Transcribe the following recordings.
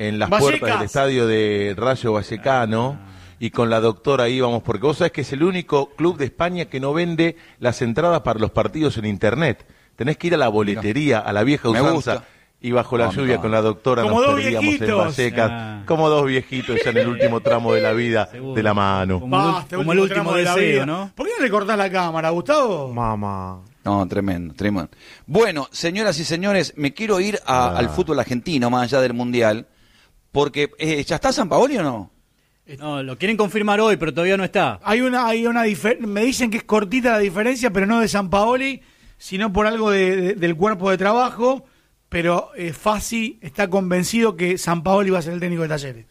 en las Vallecas. puertas del estadio de Rayo Vallecano y con la doctora íbamos, porque vos sabés que es el único club de España que no vende las entradas para los partidos en internet. Tenés que ir a la boletería, a la vieja usanza, y bajo la lluvia con la doctora como nos dos perdíamos en viejitos. Vallecas, como dos viejitos ya en el último tramo de la vida, Seguro. de la mano. Como el último tramo de la deseo, vida. ¿no? ¿Por qué no le cortás la cámara, Gustavo? Mamá. No, tremendo, tremendo. Bueno, señoras y señores, me quiero ir al fútbol argentino, más allá del Mundial, porque ¿ya está Sampaoli o no? No, lo quieren confirmar hoy, pero todavía no está. Hay una me dicen que es cortita la diferencia, pero no de Sampaoli, sino por algo del cuerpo de trabajo, pero Fassi está convencido que Sampaoli va a ser el técnico de Talleres.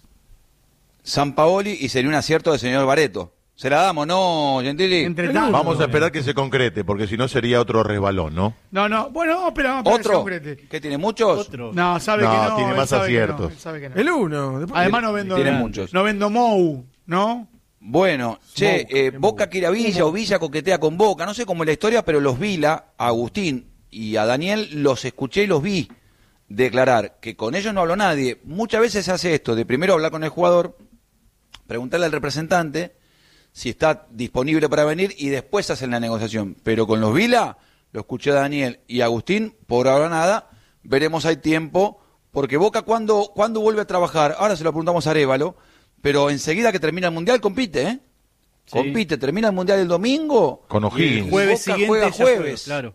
Sampaoli, y sería un acierto del señor Bareto. Se la damos, ¿no, Gentili? Entre tanto. Vamos a esperar que se concrete, porque si no sería otro resbalón, ¿no? No, bueno, vamos a esperar que se ¿Otro? concrete. ¿Qué tiene muchos? Otro. No, sabe No, que no. tiene él más sabe que no, aciertos. él sabe que no. El uno. Después- Además no vendo, Tiene muchos. no vendo Mou, ¿no? Bueno, Boca quiere a Villa o Villa coquetea con Boca. No sé cómo es la historia, pero los Vila, a Agustín y a Daniel, los escuché y los vi declarar que con ellos no habló nadie. Muchas veces se hace esto, de primero hablar con el jugador, preguntarle al representante si está disponible para venir y después hacen la negociación. Pero con los Vila, lo escuché a Daniel y a Agustín, por ahora nada, veremos hay tiempo, porque Boca ¿cuándo vuelve a trabajar? Ahora se lo preguntamos a Arévalo, pero enseguida que termina el Mundial compite, ¿eh? Sí. Compite, termina el Mundial el domingo. Con y O'Higgins. el Jueves Boca siguiente juega ya juega, jueves. claro.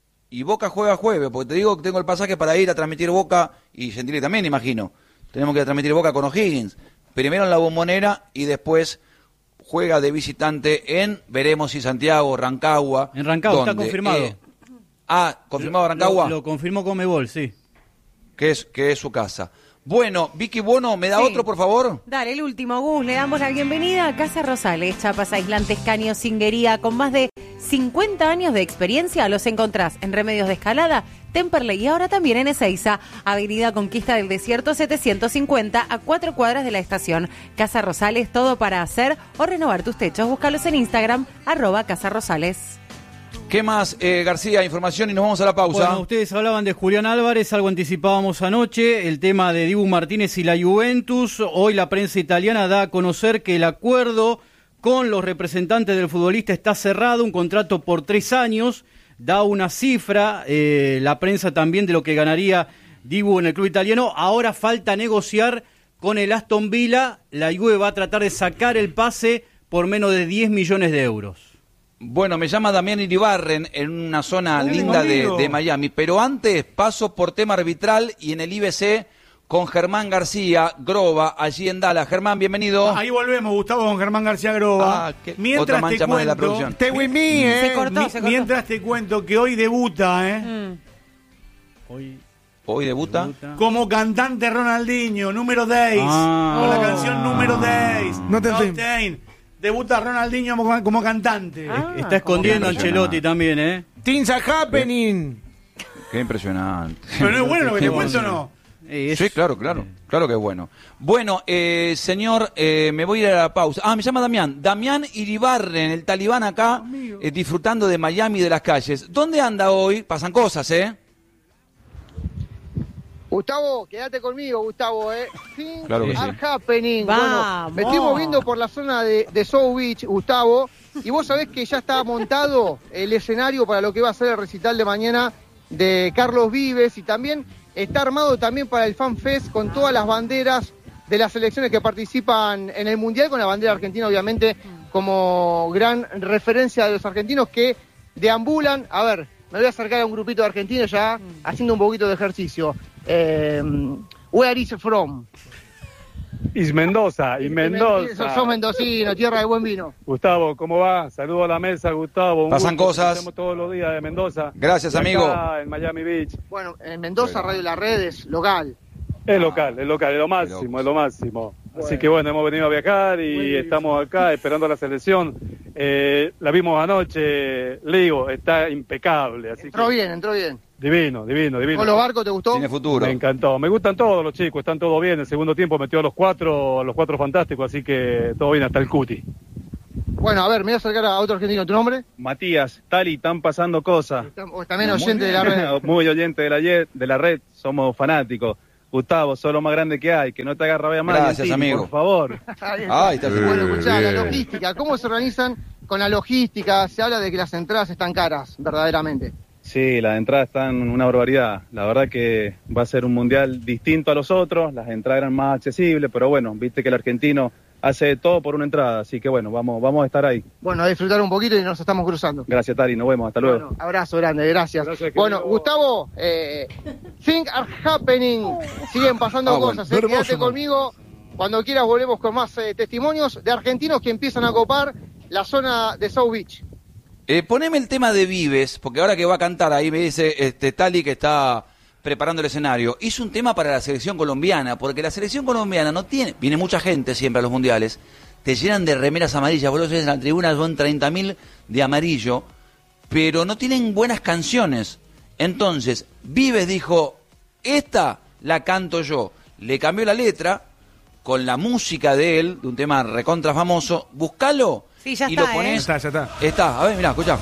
Y Boca juega jueves, porque te digo que tengo el pasaje para ir a transmitir Boca, y Gentili también, imagino. Tenemos que ir a transmitir Boca con O'Higgins. Primero en la Bombonera y después juega de visitante en, veremos si Santiago, Rancagua. En Rancagua, está ¿dónde? confirmado. ¿Confirmado Rancagua? Lo confirmó Conmebol, sí. Que es su casa. Bueno, Vicky Bono, ¿me da Sí. otro, por favor? Dale, el último, Gus. Le damos la bienvenida a Casa Rosales, chapas aislantes, caños, cinguería, con más de 50 años de experiencia. Los encontrás en Remedios de Escalada, Temperley y ahora también en Ezeiza, Avenida Conquista del Desierto 750, a 4 cuadras de la estación. Casa Rosales, todo para hacer o renovar tus techos. Búscalos en Instagram, @Casa Rosales. ¿Qué más, García? Información y nos vamos a la pausa. Bueno, ustedes hablaban de Julián Álvarez, algo anticipábamos anoche, el tema de Dibu Martínez y la Juventus. Hoy la prensa italiana da a conocer que el acuerdo con los representantes del futbolista está cerrado, un contrato por 3 años, da una cifra, la prensa también de lo que ganaría Dibu en el club italiano. Ahora falta negociar con el Aston Villa, la Juve va a tratar de sacar el pase por menos de 10 millones de euros. Bueno, me llama Damián Iribarren en una zona linda conmigo. de Miami, pero antes paso por tema arbitral y en el IBC con Germán García Groba, allí en Dallas. Germán, bienvenido. Ahí volvemos, Gustavo, con Germán García Groba. Otra Mientras mancha te más de la cuento, producción. Stay with me, Se cortó. mientras te cuento que hoy debuta, Hoy debuta. como cantante Ronaldinho, número 10, con la canción número 10. Not the Same. Debuta Ronaldinho como cantante. Está escondiendo a Ancelotti también, ¿eh? Things are happening. Qué impresionante. Pero no es bueno lo que Qué te cuento, ¿no? Sí, claro que es bueno. Bueno, señor, me voy a ir a la pausa. Me llama Damián Iribarren, el talibán acá, disfrutando de Miami y de las calles. ¿Dónde anda hoy? Pasan cosas, ¿eh? Gustavo, quédate conmigo, Gustavo, Things Claro que are sí. happening. Vamos. Bueno, me estoy moviendo por la zona de South Beach, Gustavo, y vos sabés que ya está montado el escenario para lo que va a ser el recital de mañana de Carlos Vives, y también está armado también para el Fan Fest con todas las banderas de las selecciones que participan en el Mundial, con la bandera argentina obviamente como gran referencia de los argentinos que deambulan. A ver, me voy a acercar a un grupito de argentinos ya haciendo un poquito de ejercicio. Where is from? Is Mendoza, y Mendoza. Sos mendocino, tierra de buen vino. Gustavo, ¿cómo va? Saludo a la mesa, Gustavo. Un Pasan gusto, cosas. nos vemos todos los días de Mendoza. Gracias, Y acá amigo. en Miami Beach. Bueno, en Mendoza, Radio La Red es local. Es local, es lo máximo, es lo máximo. Así que bueno, hemos venido a viajar y estamos acá esperando a la selección. La vimos anoche, le digo, está impecable. Así Entró que bien. divino. ¿Con los barcos te gustó? Tiene futuro. Me encantó. Me gustan todos los chicos, están todos bien. El segundo tiempo metió a los cuatro fantásticos, así que todo bien hasta el cuti. Bueno, a ver, me voy a acercar a otro argentino. ¿Tu nombre? Matías, Tali, están pasando cosas. También oyente de la red. Muy oyente de la red, somos fanáticos. Gustavo, sos lo más grande que hay, que no te haga rabia más. Gracias, amigo. Por favor. Ay, está Bueno, escuchá, la Bien. logística, ¿cómo se organizan con la logística? Se habla de que las entradas están caras, verdaderamente. Sí, las entradas están una barbaridad. La verdad que va a ser un mundial distinto a los otros, las entradas eran más accesibles, pero bueno, viste que el argentino hace todo por una entrada, así que bueno, vamos a estar ahí. Bueno, a disfrutar un poquito y nos estamos cruzando. Gracias, Tari, nos vemos, hasta luego. Bueno, abrazo grande, gracias. Gracias, Bueno, querido. Gustavo, things are happening. Siguen pasando cosas. bueno. Quédate Hermoso, conmigo. Cuando quieras volvemos con más testimonios de argentinos que empiezan a copar la zona de South Beach. Poneme el tema de Vives, porque ahora que va a cantar ahí me dice Tali que está preparando el escenario. Hizo un tema para la selección colombiana, porque la selección colombiana no tiene... Viene mucha gente siempre a los mundiales, te llenan de remeras amarillas, vos lo ves en la tribuna, son 30.000 de amarillo, pero no tienen buenas canciones. Entonces, Vives dijo, esta la canto yo. Le cambió la letra con la música de él, de un tema recontra famoso. Búscalo Sí, ya y está, lo ponés. Ya está. Está, a ver, mirá, escuchá.